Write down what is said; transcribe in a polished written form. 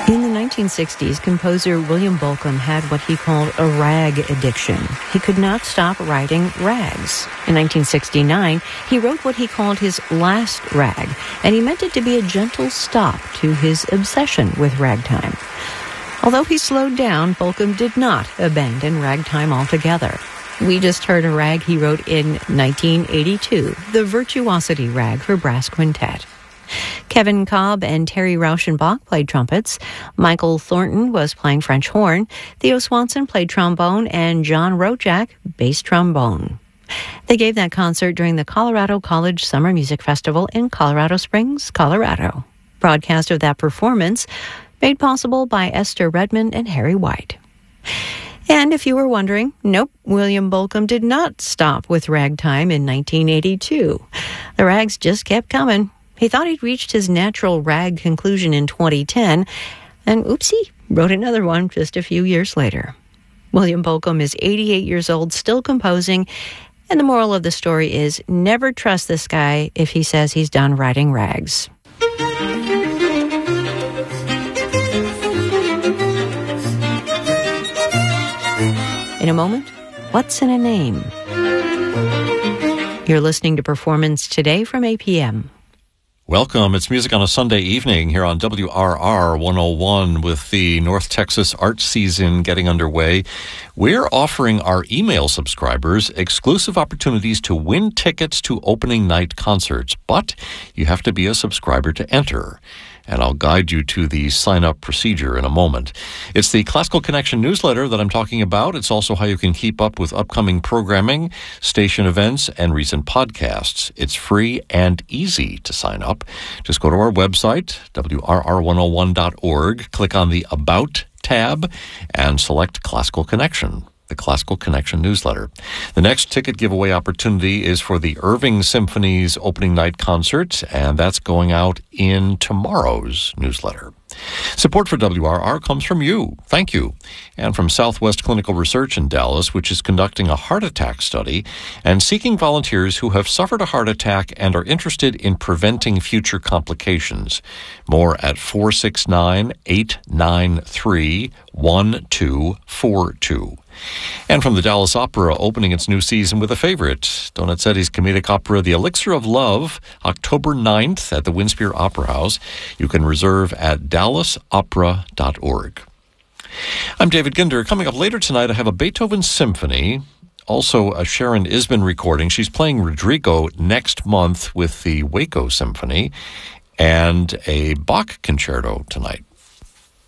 In the 1960s, composer William Bolcom had what he called a rag addiction. He could not stop writing rags. In 1969, he wrote what he called his last rag, and he meant it to be a gentle stop to his obsession with ragtime. Although he slowed down, Bolcom did not abandon ragtime altogether. We just heard a rag he wrote in 1982, the Virtuosity Rag for Brass Quintet. Kevin Cobb and Terry Rauschenbach played trumpets. Michael Thornton was playing French horn. Theo Swanson played trombone, and John Rojak bass trombone. They gave that concert during the Colorado College Summer Music Festival in Colorado Springs, Colorado. Broadcast of that performance made possible by Esther Redmond and Harry White. And if you were wondering, nope, William Bolcom did not stop with ragtime in 1982. The rags just kept coming. He thought he'd reached his natural rag conclusion in 2010, and oopsie, wrote another one just a few years later. William Bolcom is 88 years old, still composing, and the moral of the story is never trust this guy if he says he's done writing rags. In a moment, what's in a name? You're listening to Performance Today from APM. Welcome. It's Music on a Sunday evening here on WRR 101 with the North Texas art season getting underway. We're offering our email subscribers exclusive opportunities to win tickets to opening night concerts, but you have to be a subscriber to enter. And I'll guide you to the sign-up procedure in a moment. It's the Classical Connection newsletter that I'm talking about. It's also how you can keep up with upcoming programming, station events, and recent podcasts. It's free and easy to sign up. Just go to our website, WRR101.org, click on the About tab, and select Classical Connection, the Classical Connection newsletter. The next ticket giveaway opportunity is for the Irving Symphony's opening night concert, and that's going out in tomorrow's newsletter. Support for WRR comes from you. Thank you. And from Southwest Clinical Research in Dallas, which is conducting a heart attack study and seeking volunteers who have suffered a heart attack and are interested in preventing future complications. More at 469-893-1242. And from the Dallas Opera, opening its new season with a favorite, Donizetti's comedic opera, The Elixir of Love, October 9th at the Winspear Opera House. You can reserve at dallasopera.org. I'm David Ginder. Coming up later tonight, I have a Beethoven symphony, also a Sharon Isbin recording. She's playing Rodrigo next month with the Waco Symphony, and a Bach concerto tonight.